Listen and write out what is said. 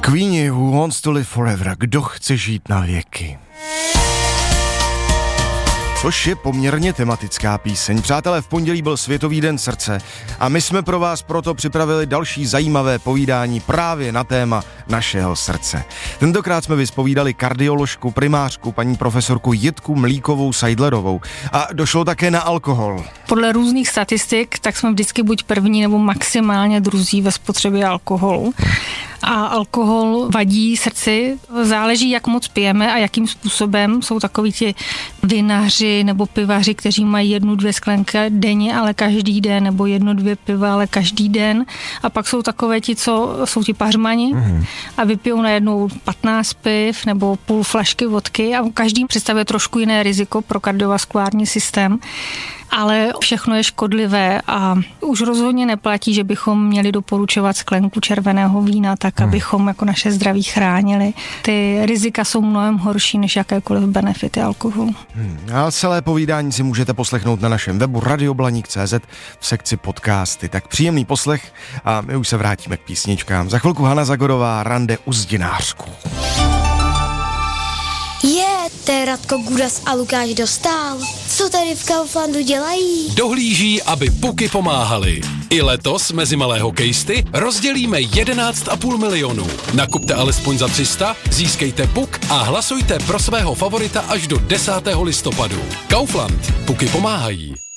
Queenie, Who Wants to Live Forever, kdo chce žít na věky. Což je poměrně tematická píseň. Přátelé, v pondělí byl Světový den srdce a my jsme pro vás proto připravili další zajímavé povídání právě na téma našeho srdce. Tentokrát jsme vyspovídali kardioložku, primářku, paní profesorku Jitku Mlíkovou Seidlerovou a došlo také na alkohol. Podle různých statistik, tak jsme vždycky buď první nebo maximálně druzí ve spotřebě alkoholu. A alkohol vadí srdci, záleží, jak moc pijeme a jakým způsobem. Jsou takoví ti vinaři nebo pivaři, kteří mají 1-2 sklenky denně, ale každý den, nebo 1-2 piva, ale každý den. A pak jsou takové ti, co jsou ti pařmani a vypijou najednou 15 piv nebo půl flašky vodky a každý představuje trošku jiné riziko pro kardiovaskulární systém. Ale všechno je škodlivé a už rozhodně neplatí, že bychom měli doporučovat sklenku červeného vína tak, abychom jako naše zdraví chránili. Ty rizika jsou mnohem horší než jakékoliv benefity alkoholu. A celé povídání si můžete poslechnout na našem webu radioblanik.cz v sekci podcasty. Tak příjemný poslech a my už se vrátíme k písničkám. Za chvilku Hana Zagorová, Rande u Zdinářku. To je Radko Gudas a Lukáš Dostál. Co tady v Kauflandu dělají? Dohlíží, aby puky pomáhaly. I letos mezi malé hokejisty rozdělíme 11,5 milionu. Nakupte alespoň za 300, získejte puk a hlasujte pro svého favorita až do 10. listopadu. Kaufland. Puky pomáhají.